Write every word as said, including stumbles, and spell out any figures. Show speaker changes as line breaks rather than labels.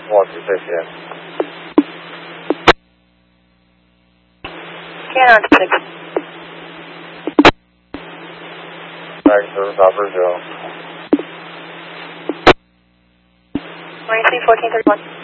one two six, yes.
Scanner on six.
Back service operator zero.
twenty-three fourteen thirty-one.